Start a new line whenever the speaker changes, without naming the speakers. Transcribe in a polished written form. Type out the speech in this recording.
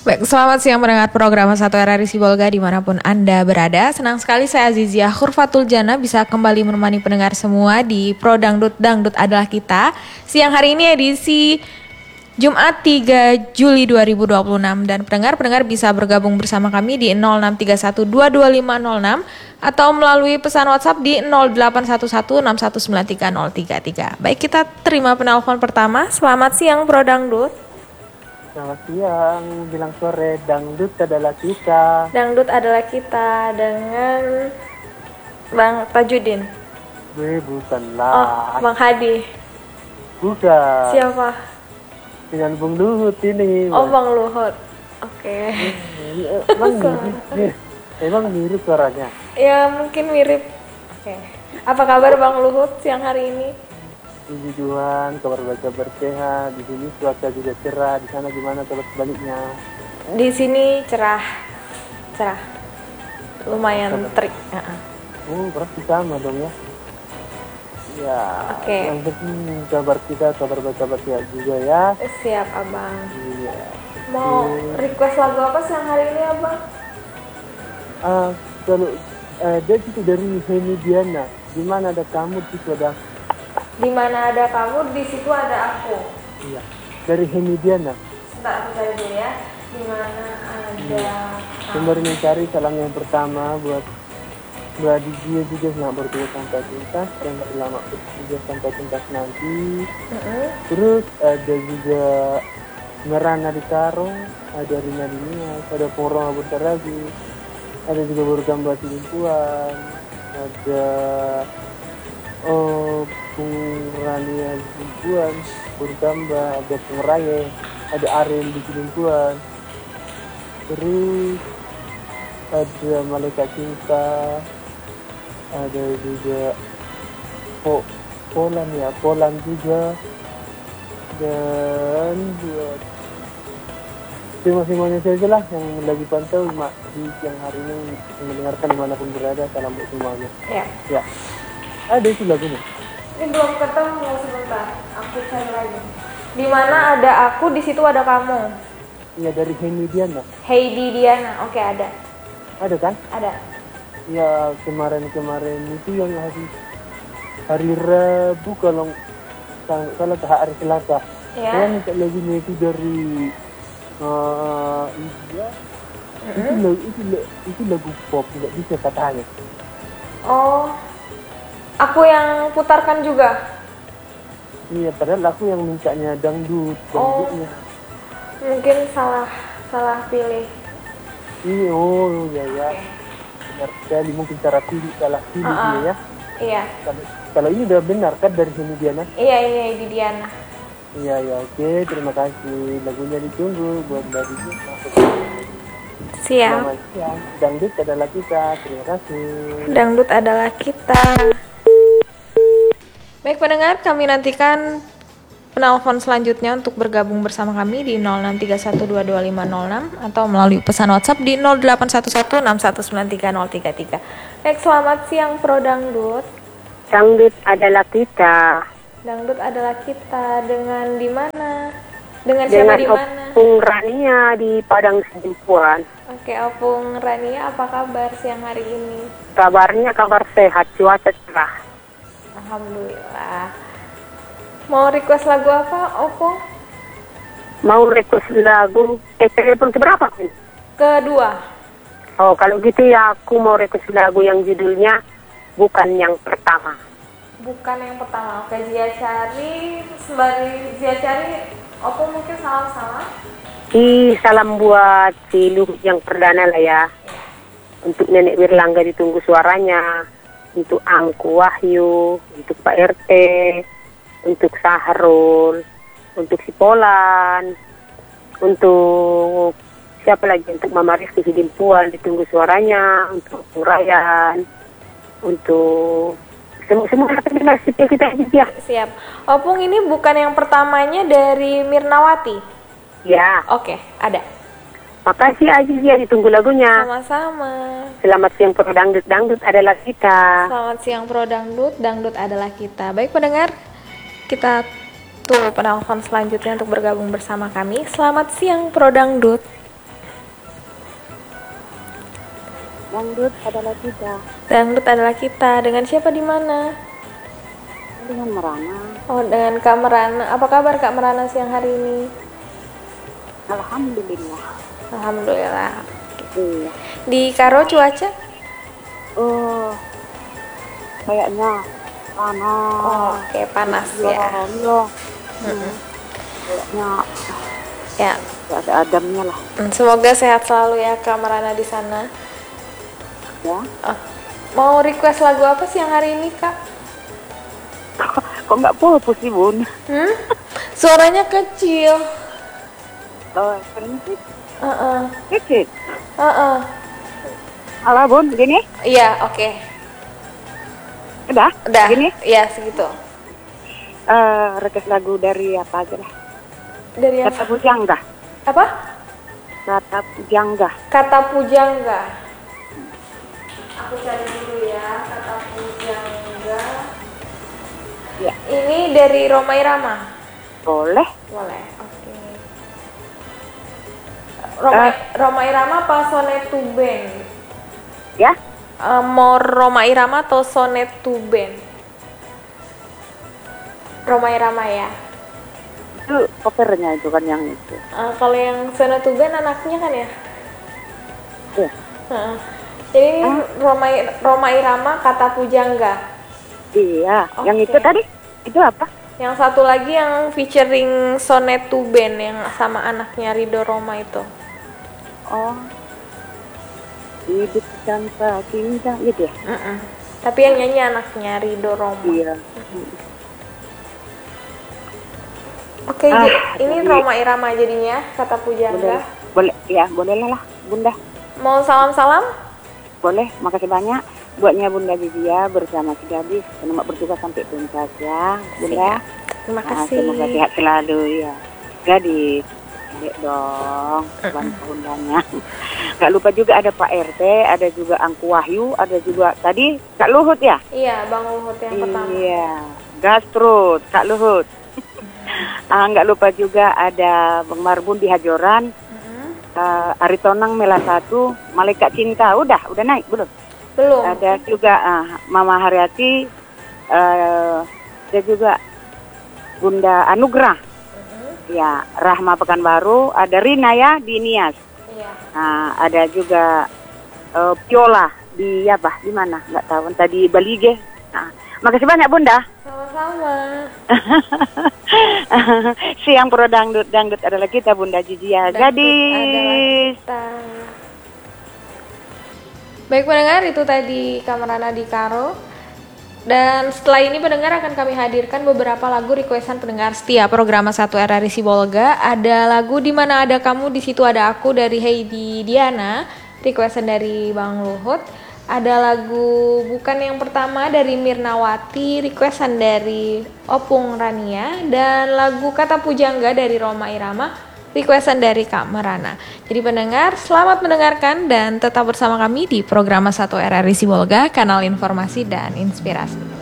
Baik, selamat siang mendengar program Satu RRI Sibolga dimanapun Anda berada. Senang sekali saya Azizia Khurfatul Jana bisa kembali menemani pendengar semua di Pro Dangdut, Dangdut Adalah Kita. Siang hari ini edisi Jumat 3 Juli 2026 dan pendengar bisa bergabung bersama kami di 0631225506 atau melalui pesan WhatsApp di 081161930333. Baik, kita terima penelpon pertama. Selamat siang Pro Dangdut.
Selamat siang, bilang sore, dangdut adalah kita.
Dangdut adalah kita dengan Bang Tajudin.
Bukanlah.
Oh, Bang Hadi.
Bukan.
Siapa?
Dengan Bung Luhut ini.
Oh, Bang Luhut. Oke.
Emang mirip suaranya.
Ya, mungkin mirip. Oke. Apa kabar Bang Luhut siang hari ini?
Puji Tuhan, kabar sehat. Di sini cuaca juga cerah. Di sana gimana kabar sebaliknya?
Di sini cerah. Lumayan terik.
Berarti sama dong ya. Ya.
Oke.
Yang penting kabar kita kabar sehat juga ya.
Siap Abang.
Iya.
Mau request lagu apa siang hari ini Abang?
Kalau dia itu dari Heni Diana. Di mana ada kamu di situ ada.
Di mana ada kamu, di situ ada aku.
Iya, dari Heni Diana.
Sebentar aku cari dulu ya. Di mana ada
Kemarin mencari salam yang pertama buat dia juga selamat bertugas sampai tuntas dan selamat bertugas sampai tuntas nanti. Terus ada juga Merana di Karong, ada Rina Dinias, ada Porong Bentar lagi, ada juga Bergambar di Lingkuan, ada Rania Lingkuan, Bergambar, ada Pengraya, ada Ariel di Lingkuan, terus ada Malaikat Cinta, ada juga Polan juga, dan buat semuanya saja lah yang lagi pantau di siang hari ini mendengarkan dimanapun berada. Salam buat semuanya. Ya. Ada itu lagunya.
Ini belum ketemu, sebentar. Aku cari lagi. Di mana ada aku, di situ ada kamu.
Iya, dari Heidi Diana.
Heidi Diana. Oke, ada.
Ada kan?
Ada.
Ya, kemarin itu yang hari Rabu kalau salah hari Selasa.
Ya.
Saya minta lagunya itu dari India. Itu lagu pop, nggak bisa katanya.
Oh, aku yang putarkan juga.
Iya, padahal aku yang mintanya dangdutnya.
Mungkin salah pilih.
Iya, ya. Benar sekali, mungkin cara pilih salah pilih dia ya. Iya. Kalau ini udah benar kan dari Heni Diana?
Iya, ini di Diana.
Iya, oke, terima kasih. Lagunya ditunggu buat Mbak Didi.
Siap.
Selamat siang. Dangdut adalah kita. Terima kasih.
Dangdut adalah kita. Baik pendengar, kami nantikan penelpon selanjutnya untuk bergabung bersama kami di 0631225506 atau melalui pesan WhatsApp di 081161930333. Baik, selamat siang Pro Dangdut.
Dangdut adalah kita.
Dangdut adalah kita dengan di mana? Dengan siapa di mana?
Opung Rania di Padang Sidimpuan.
Oke, Opung Rania, apa kabar siang hari ini?
Kabarnya kabar sehat, cuaca cerah.
Alhamdulillah. Mau request lagu apa, Opung?
Mau request lagu telepon keberapa?
Kedua.
Oh, kalau gitu ya aku mau request lagu yang judulnya Bukan Yang Pertama.
Bukan yang pertama. Oke, Zia Cari, sembari Zia Cari, Opung mungkin salam-salam.
Salam buat si Luhut yang perdana lah ya. Untuk Nenek Wirlangga ditunggu suaranya. Untuk Angku Wahyu, untuk Pak RT, untuk Sahrul, untuk si Polan, untuk siapa lagi, untuk Mama Rizky Sidimpuan ditunggu suaranya, untuk Rayan, untuk semua pendengar setia kita ya.
Siap. Opung ini bukan yang pertamanya dari Mirnawati?
Ya.
Oke, ada.
Makasih Azizia, ditunggu lagunya.
Sama-sama.
Selamat siang Pro Dangdut, Dangdut adalah kita.
Selamat siang Pro Dangdut, Dangdut adalah kita. Baik pendengar, kita tunggu penelpon selanjutnya untuk bergabung bersama kami. Selamat siang Pro Dangdut.
Dangdut adalah kita.
Dangdut adalah kita. Dengan siapa di mana?
Dengan Merana.
Oh, dengan Kak Merana. Apa kabar Kak Merana siang hari ini?
Alhamdulillah.
Alhamdulillah.
Iya.
Di Karo cuaca?
Oh, kayaknya panas.
Oh, kayak panas ya.
Iya. Kayaknya
Ya.
nggak ada adamnya lah.
Semoga sehat selalu ya Kak Merana di sana.
Ya.
Oh, mau request lagu apa sih yang hari ini Kak?
Kok nggak fokus sih Bun?
Suaranya kecil.
Oh, ini sih
Heeh.
kecil.
Heeh.
Alah Bun, gini?
Iya, oke.
Udah?
Udah.
Gini?
Iya, segitu.
Request lagu dari apa aja lah?
Dari
Kata
apa?
Pujangga.
Apa?
Kata Pujangga.
Kata Pujangga. Aku cari dulu ya, kata Pujangga.
Ya.
Ini dari Roma Irama.
Boleh.
Boleh, oke. Roma Irama apa Sonet to Band?
Ya?
Mau Roma Irama atau Sonet to Band? Roma Irama ya.
Itu covernya itu kan yang itu.
Kalau yang Sonet to Band anaknya kan ya?
Iya.
Heeh. Jadi ini Roma Irama kata Pujangga.
Iya.
Oke.
Yang itu tadi? Itu apa?
Yang satu lagi yang featuring Sonet to Band yang sama anaknya Rido Roma itu.
Oh. Hidup tanpa cinta gitu ya?
Tapi yang nyanyi anaknya Rido Roma.
Iya.
Oke, ini Roma Irama jadinya kata Pujangga.
Boleh, ya boleh lah Bunda.
Mau salam-salam?
Boleh, makasih banyak. Buatnya Bunda Zizia bersama si gadis. Selamat bertugas sampai tuntas ya Bunda.
Siap. Terima kasih.
Semoga sehat selalu ya. Gadis, adik dong, bantu Bundanya. Gak lupa juga ada Pak RT, ada juga Angku Wahyu, ada juga tadi Kak Luhut ya?
Iya, Bang Luhut yang pertama.
Iya, gas terus Kak Luhut. Nggak lupa juga ada Bang Marbun di Hajoran, Ari Tonang Mela 1, Malaikat Cinta, udah naik belum?
Belum.
Ada juga Mama Haryati, ada juga Bunda Anugrah, ya Rahma Pekanbaru, ada Rina ya di Nias,
Iya.
ada juga Piola di apa? Di mana? Nggak tahu. Tadi Balige. Makasih banyak Bunda.
Sama-sama.
Siang pro dangdut adalah kita Bunda Zizia gadis.
Baik pendengar, itu tadi Kamerana di Karo. Dan setelah ini pendengar akan kami hadirkan beberapa lagu requestan pendengar setia program 1 RRI Sibolga. Ada lagu Di Mana Ada Kamu, di situ ada aku dari Heidi Diana, requestan dari Bang Luhut. Ada lagu Bukan Yang Pertama dari Mirnawati, requestan dari Opung Rania. Dan lagu Kata Pujangga dari Roma Irama, requestan dari Kak Merana. Jadi pendengar, selamat mendengarkan dan tetap bersama kami di program 1 RRI Sibolga, kanal informasi dan inspirasi.